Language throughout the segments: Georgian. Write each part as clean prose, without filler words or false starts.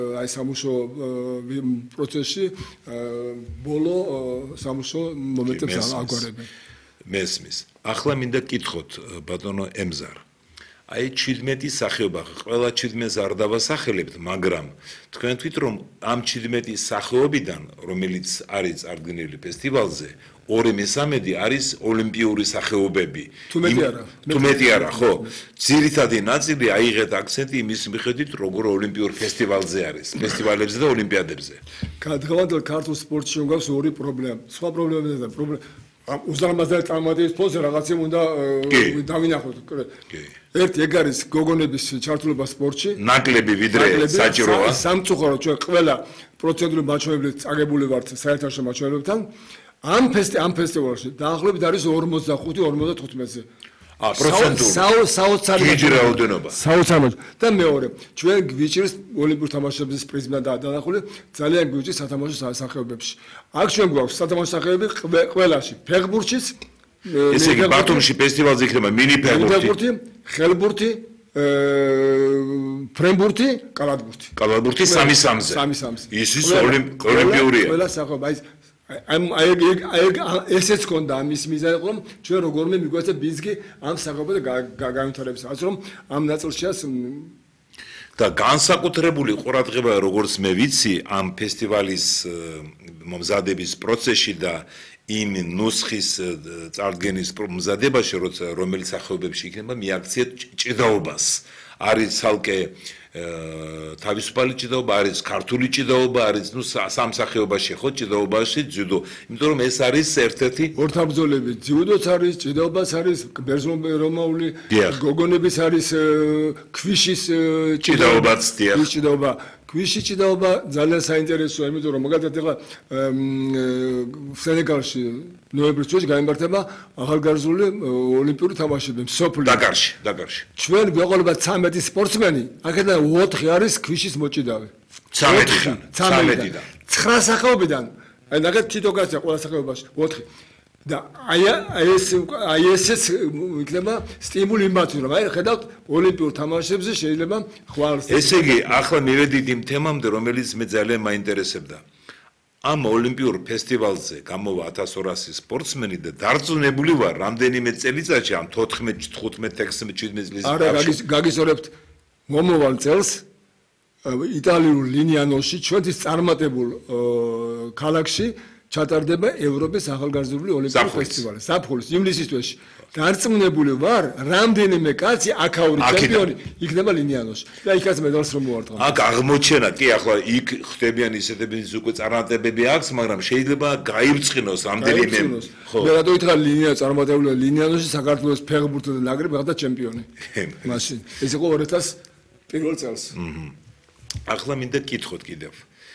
აი სამუშო პროცესში ბოლო სამუშო მომენტებს აგვარებენ. მესმის. ახლა მინდა გკითხოთ ბატონო ემზარ. აი 17 სახეობა, ყველა 17-ს არ დავასახელებთ, მაგრამ თქვენ თვით რომ ამ 17 სახეობიდან, რომელიც არის წარდგენილი ფესტივალზე, 2/3 არის ოლიმპიური სახეობები. თუ მეტი არა, ხო? ძირითადი ნაწილი აიღეთ აქცენტი იმის მიხედვით, როგორ ოლიმპიურ ფესტივალზე არის, ფესტივალებზე და ოლიმპიადებზე. დღევანდელ ქართულ სპორტში გვაქვს ორი პრობლემა. სხვა პრობლემებია პრობლემა უზარმაზარი წარმატების ფონზე რაღაცა უნდა დავინახოთ. ერთი ეგ არის გოგონების ჩართულობა სპორტში. ნაკლები ვიდრე საჭიროა. სამწუხაროდ ჩვენ ყველა პროცედურული მაჩვენებლით წაგებული ვართ საერთაშორისო მაჩვენებლებთან. ამ ფესტივალში დაახლოებით არის 45-55-ზე. საოცარი და მეორე ჩვენ გვიჭირს ოლიმპიურ თამაშების პრიზმიდან დაანახული ძალიან გვიჭირს სათამაშო სახეობებში. აქ ჩვენ გვაქვს სათამაშო სახეობები ყველაში ფეხბურთშიც ესე იგი ბათუმში ფესტივალზე იქნება მინი ფეხბურთი, ხელბურთი, ფრენბურთი, კალათბურთი 3-3-ზე. ის ოლიმპიურია. ყველა სახეობა ესეც კონდა ამის მიზანი რომ ჩვენ როგორმე მიგვეცეთ ბიზგი ამ სახეობათა განვითარების. ასე რომ ამ ნაწილშია და განსაკუთრებული ყურადღება როგორც მე ვიცი ამ ფესტივალის მომზადების პროცესში და იმ ნუსხის წარდგენის მომზადებაში რომელიც სახეობებში იქნება მიაქციეთ ჭიდაობას. არის ცალკე თავისუფალი ჭიდაობა, არის ქართული ჭიდაობა, არის სამ სახეობაში ხო ჭიდაობაში ძიუდო. იმიტომ რომ ეს არის ერთ-ერთი ორთაბრძოლები, ძიუდოც არის, ჭიდაობაც არის, ბერძნულ-რომაული, გოგონების არის, ქვიშის ჭიდაობაც დიახ. ჭიდაობა ქვიშის ჭიდაობა ძალიან საინტერესოა, იმიტომ რომ მაგალითად ახლა სენეგალში ნოემბრის თვეში გამართება ახალგაზრდული ოლიმპიური თამაშები მსოფლიო დაკარში. ჩვენ გვეყოლება 13 სპორტსმენი, აქედან 4 არის ქვიშის მოჭიდავე. 13-დან. 9 სახეობიდან. აი ნახეთ თითო კაცია ყველა სახეობაში 4. და აი ესეც იქნება სტიმული იმათი რომ აი ხედავთ ოლიმპიურ თამაშებზე შეიძლება ხვალ ესე იგი ახლა მივედით იმ თემამდე რომელიც მე ძალიან მაინტერესებდა. ამ ოლიმპიურ ფესტივალზე გამოვა 1200 სპორტსმენი და დარწმუნებული ვარ რამდენიმე წელიწადში ამ 14, 15, 16, 17 წლის არა გაგისწორებთ მომავალ წელს იტალიურ ლინიანოში ჩვენთვის წარმატებულ ქალაქში ჩატარდება ევროპის ახალგაზრდული ოლიმპიური ფესტივალი საფხულის ივნისის თვეში. დარწმუნებული ვარ, რამდენიმე კაცი აქაური ჩემპიონი იქნება ლინიანოში. და იქაც მედალს რომ მოარტყა. აქ აღმოჩენა, კი ახლა იქ ხდებიან ისეთები უკვე წარმატებები აქვს, მაგრამ შეიძლება გაიბრწყინოს რამდენიმე. ხო. მე რატო ითხრა ლინია წარმატებულია ლინიანოში საქართველოს ფეხბურთის ნაკრები გახდა ჩემპიონი. მაშინ ეს იყო 2001 წელს. ახლა მინდა გკითხოთ კიდევ.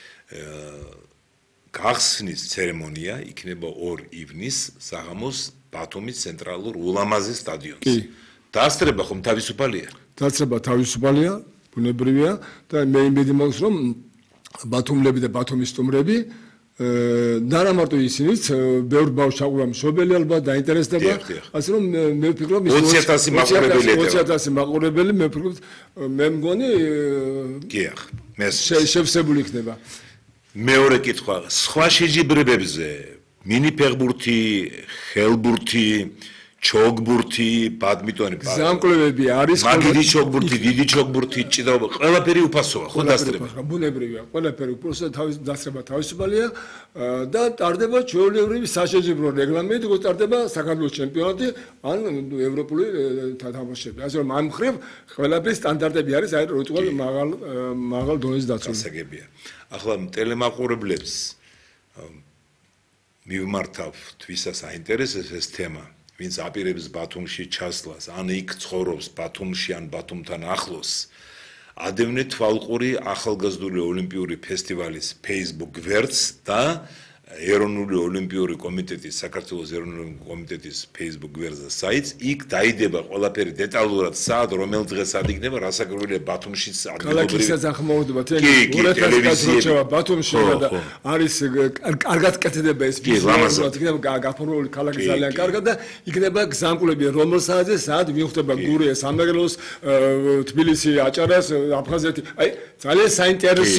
გახსნის ცერემონია იქნება 2 ივნისს საღამოს ბათუმის ცენტრალურ ულამაზეს სტადიონზე. დასწრება ხომ თავისუფალია? დასწრება თავისუფალია, ბუნებრივია და მე იმედი მაქვს რომ ბათუმლები და ბათუმის სტუმრები და რა მარტო ისინიც ბევრ ბავშვს აყურა მშობელი ალბათ დაინტერესდება. ასე რომ მე ვფიქრობ 20,000 მაყურებელი მე ვფიქრობ მე მგონი გიახ მე შევსებული იქნება. მეორე კითხვა სხვა შეჯიბრებებზე მინი ფეხბურთი, ხელბურთი, ჩოგბურთი, ბადმინტონი, ზამკვლევები არის, მაგიდი ჩოგბურთი, დიდი ჩოგბურთი, ჭიდაობა, ყველაფერი უფასოა, ხო დასწრება. ბუნებრივია, ყველაფერი უფასოა, დასწრება თავისუფალია და ტარდება ჩვეულებრივი საშეჯიბრო რეგლამენტი, როგორც ტარდება საქართველოს ჩემპიონატი ან ევროპული თამაშები. ასე რომ ამ მხრივ ყველაფერი სტანდარტები არის, აი რიტუალ მაღალ დონეზე დაცული. გასაგებია. ახლა ტელემაყურებლებს მივმართავთ ვისაც აინტერესებს ეს თემა, ვინც აპირებს ბათუმში ჩასვლას, ან იქ ცხოვრობს ბათუმში ან ბათუმთან ახლოს. ადევნეთ თვალყური ახალგაზრდული ოლიმპიური ფესტივალის Facebook გვერდს და ეროვნული ოლიმპიური კომიტეტის საქართველოს ეროვნული კომიტეტის Facebook გვერდზე საიტს, იქ დაიდება ყველაფერი დეტალურად სად, რომელ დღეს სად იქნება, რასაკვირველია ბათუმშიც ქალაქისაც ახმოვდება ტელევიზიები ბათუმში და არის კარგად კეთდება ეს ვიზუალურად იქნება გაფორმებული ქალაქი ძალიან კარგად და იქნება გზამკვლები რომელ საათზე სად მიხვდება გურიას, სამეგრელოს, თბილისი, აჭარას, აფხაზეთი. აი ძალიან საინტერესო